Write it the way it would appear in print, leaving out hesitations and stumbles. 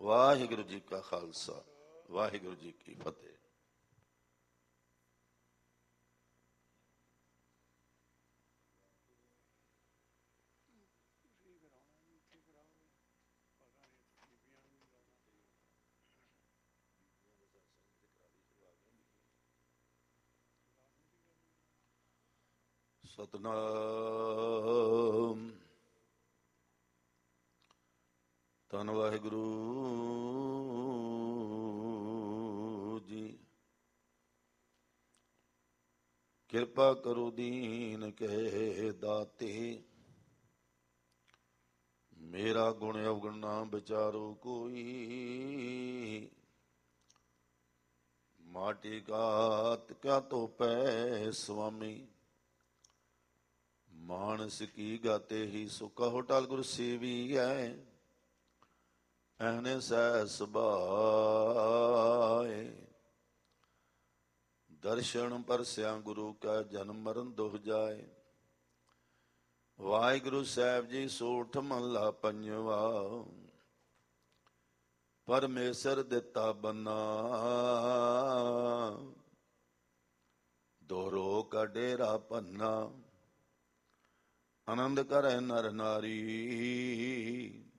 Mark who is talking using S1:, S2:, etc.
S1: ਵਾਹਿਗੁਰੂ ਜੀ ਕਾ ਖਾਲਸਾ, ਵਾਹਿਗੁਰੂ ਜੀ ਕੀ ਫਤਿਹ। ਸਤਿਨਾਮ ਧੰਨ ਵਾਹਿਗੁਰੂ ਜੀ। ਕਿਰਪਾ ਕਰੋ ਦੀਨ ਕੇ ਦਾਤੇ, ਮੇਰਾ ਗੁਣ ਅਵਗੁਣ ਨਾ ਵਿਚਾਰੋ ਕੋਈ। ਮਾਟੀ ਕਾਤ ਕਿਆ ਤੋਪੈ ਸੁਆਮੀ, ਮਾਨਸ ਕੀ ਗਾਤੇ ਹੀ ਸੋ ਕਹੋ ਟਲ ਗੁਰ ਸੇਵੀਐ। ਐਨੇ ਸਹਿ ਸੁਭਾਏ, ਦਰਸ਼ਨ ਪਰਸਿਆ ਗੁਰੂ ਕਾ ਜਨਮ ਮਰਨ ਦੁਖ ਜਾਏ। ਵਾਹਿਗੁਰੂ ਸਾਹਿਬ ਜੀ ਸੋਠ ਮਹਲਾ ਪੰਜਵਾ, ਪਰਮੇਸ਼ਰ ਦਿੱਤਾ ਬੰਨਾ, ਦੋਹਰੋ ਕਾ ਡੇਰਾ ਪੰਨਾ। ਆਨੰਦ ਕਰੈ ਨਰ ਨਾਰੀ,